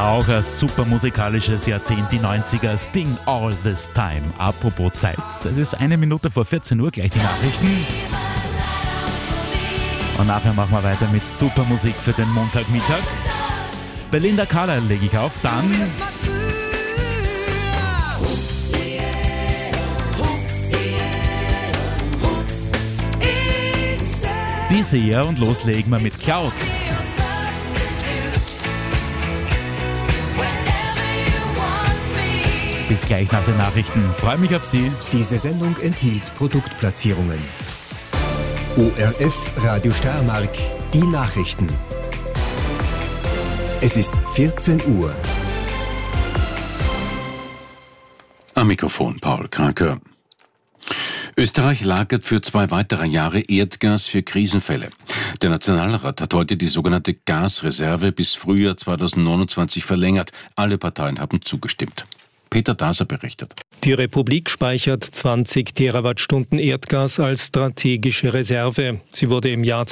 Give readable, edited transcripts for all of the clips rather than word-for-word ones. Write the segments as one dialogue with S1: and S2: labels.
S1: Auch ein super musikalisches Jahrzehnt, die 90er, Sting All This Time. Apropos Zeit, es ist 1 Minute vor 14 Uhr, gleich die Nachrichten. Und nachher machen wir weiter mit super Musik für den Montagmittag. Belinda Carlisle lege ich auf, dann die Seher und loslegen wir mit Clouds. Bis gleich nach den Nachrichten. Freue mich auf Sie.
S2: Diese Sendung enthielt Produktplatzierungen. ORF Radio Steiermark, die Nachrichten. Es ist 14 Uhr.
S3: Am Mikrofon Paul Kraker. Österreich lagert für 2 weitere Jahre Erdgas für Krisenfälle. Der Nationalrat hat heute die sogenannte Gasreserve bis Frühjahr 2029 verlängert. Alle Parteien haben zugestimmt. Peter Daser berichtet.
S4: Die Republik speichert 20 Terawattstunden Erdgas als strategische Reserve. Sie wurde im Jahr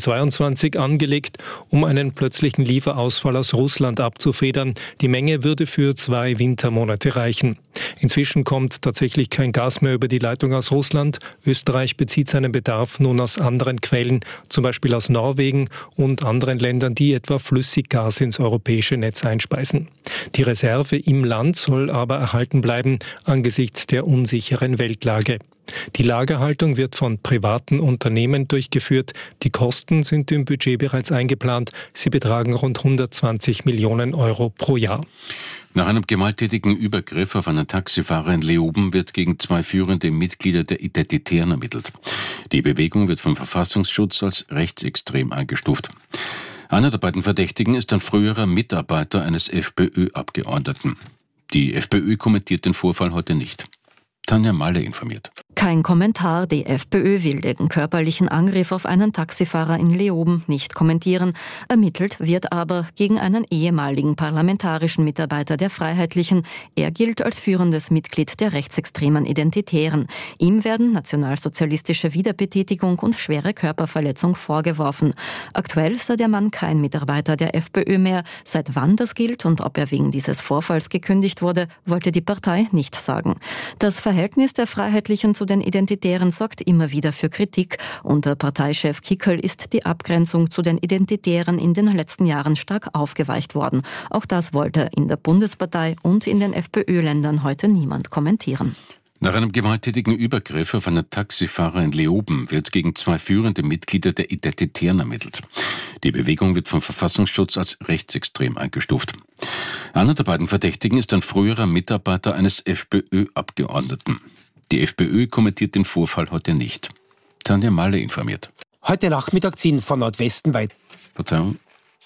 S4: 2022 angelegt, um einen plötzlichen Lieferausfall aus Russland abzufedern. Die Menge würde für 2 Wintermonate reichen. Inzwischen kommt tatsächlich kein Gas mehr über die Leitung aus Russland. Österreich bezieht seinen Bedarf nun aus anderen Quellen, zum Beispiel aus Norwegen und anderen Ländern, die etwa Flüssiggas ins europäische Netz einspeisen. Die Reserve im Land soll aber erhalten bleiben angesichts der unsicheren Weltlage. Die Lagerhaltung wird von privaten Unternehmen durchgeführt. Die Kosten sind im Budget bereits eingeplant. Sie betragen rund 120 Millionen Euro pro Jahr.
S3: Nach einem gewalttätigen Übergriff auf einen Taxifahrer in Leoben wird gegen 2 führende Mitglieder der Identitären ermittelt. Die Bewegung wird vom Verfassungsschutz als rechtsextrem eingestuft. Einer der beiden Verdächtigen ist ein früherer Mitarbeiter eines FPÖ-Abgeordneten. Die FPÖ kommentiert den Vorfall heute nicht. Tanja Malle informiert.
S5: Kein Kommentar. Die FPÖ will den körperlichen Angriff auf einen Taxifahrer in Leoben nicht kommentieren. Ermittelt wird aber gegen einen ehemaligen parlamentarischen Mitarbeiter der Freiheitlichen. Er gilt als führendes Mitglied der rechtsextremen Identitären. Ihm werden nationalsozialistische Wiederbetätigung und schwere Körperverletzung vorgeworfen. Aktuell sei der Mann kein Mitarbeiter der FPÖ mehr. Seit wann das gilt und ob er wegen dieses Vorfalls gekündigt wurde, wollte die Partei nicht sagen. Das Verhältnis der Freiheitlichen zu den Identitären sorgt immer wieder für Kritik. Unter Parteichef Kickl ist die Abgrenzung zu den Identitären in den letzten Jahren stark aufgeweicht worden. Auch das wollte in der Bundespartei und in den FPÖ-Ländern heute niemand kommentieren.
S3: Nach einem gewalttätigen Übergriff auf einen Taxifahrer in Leoben wird gegen 2 führende Mitglieder der Identitären ermittelt. Die Bewegung wird vom Verfassungsschutz als rechtsextrem eingestuft. Einer der beiden Verdächtigen ist ein früherer Mitarbeiter eines FPÖ-Abgeordneten. Die FPÖ kommentiert den Vorfall heute nicht. Tanja Malle informiert.
S6: Heute Nachmittag ziehen von Nordwesten weit.
S3: Verzeihung.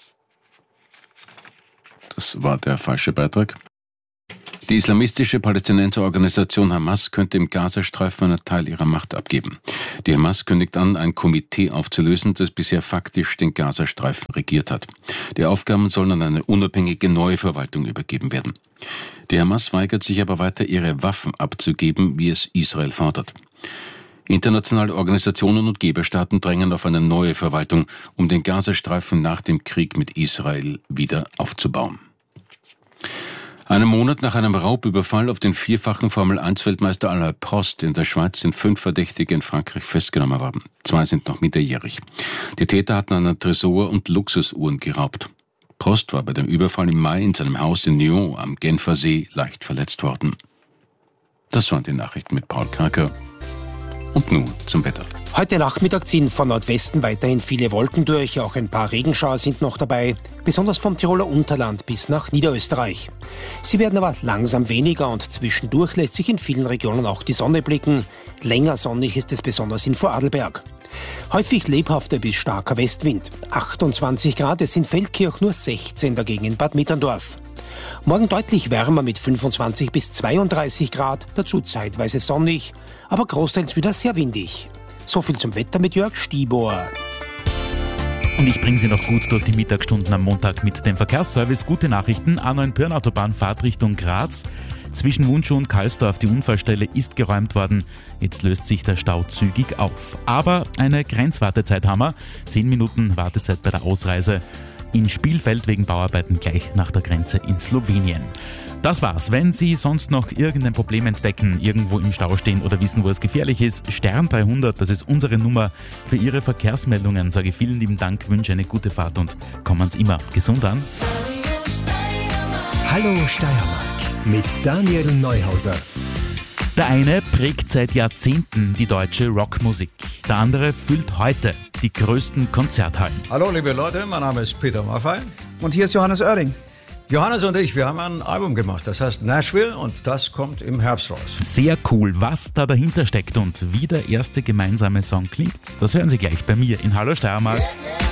S3: Das war der falsche Beitrag. Die islamistische Palästinenserorganisation Hamas könnte im Gazastreifen einen Teil ihrer Macht abgeben. Die Hamas kündigt an, ein Komitee aufzulösen, das bisher faktisch den Gazastreifen regiert hat. Die Aufgaben sollen an eine unabhängige neue Verwaltung übergeben werden. Die Hamas weigert sich aber weiter, ihre Waffen abzugeben, wie es Israel fordert. Internationale Organisationen und Geberstaaten drängen auf eine neue Verwaltung, um den Gazastreifen nach dem Krieg mit Israel wieder aufzubauen. Einen Monat nach einem Raubüberfall auf den 4-fachen Formel-1-Weltmeister Alain Prost in der Schweiz sind 5 Verdächtige in Frankreich festgenommen worden. 2 sind noch minderjährig. Die Täter hatten einen Tresor und Luxusuhren geraubt. Prost war bei dem Überfall im Mai in seinem Haus in Nyon am Genfer See leicht verletzt worden. Das waren die Nachrichten mit Paul Kraker. Und nun zum Wetter.
S6: Heute Nachmittag ziehen von Nordwesten weiterhin viele Wolken durch, auch ein paar Regenschauer sind noch dabei, besonders vom Tiroler Unterland bis nach Niederösterreich. Sie werden aber langsam weniger und zwischendurch lässt sich in vielen Regionen auch die Sonne blicken. Länger sonnig ist es besonders in Vorarlberg. Häufig lebhafter bis starker Westwind. 28 Grad, es in Feldkirch nur 16 dagegen in Bad Mitterndorf. Morgen deutlich wärmer mit 25 bis 32 Grad, dazu zeitweise sonnig, aber großteils wieder sehr windig. So viel zum Wetter mit Jörg Stibor.
S1: Und ich bringe Sie noch gut durch die Mittagsstunden am Montag mit dem Verkehrsservice. Gute Nachrichten, A9 Pirnautobahn Fahrt Richtung Graz. Zwischen Wunschow und Karlsdorf, die Unfallstelle ist geräumt worden. Jetzt löst sich der Stau zügig auf. Aber eine Grenzwartezeit haben wir. 10 Minuten Wartezeit bei der Ausreise. in Spielfeld wegen Bauarbeiten gleich nach der Grenze in Slowenien. Das war's. Wenn Sie sonst noch irgendein Problem entdecken, irgendwo im Stau stehen oder wissen, wo es gefährlich ist, Stern 300, das ist unsere Nummer für Ihre Verkehrsmeldungen. Sage vielen lieben Dank, wünsche eine gute Fahrt und kommen Sie immer gesund an.
S2: Hallo Steiermark mit Daniel Neuhauser.
S1: Der eine prägt seit Jahrzehnten die deutsche Rockmusik. Der andere füllt heute die größten Konzerthallen.
S7: Hallo liebe Leute, mein Name ist Peter Maffay.
S8: Und hier ist Johannes Oerding.
S7: Johannes und ich, wir haben ein Album gemacht, das heißt Nashville und das kommt im Herbst raus.
S1: Sehr cool, was da dahinter steckt und wie der erste gemeinsame Song klingt, das hören Sie gleich bei mir in Hallo Steiermark.